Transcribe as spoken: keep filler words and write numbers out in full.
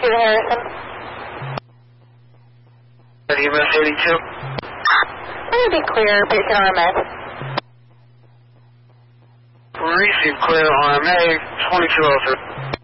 eighty-two Harrison. E M S eighty-two. It would be clear based on R M A. Receive clear R M A twenty-two oh three.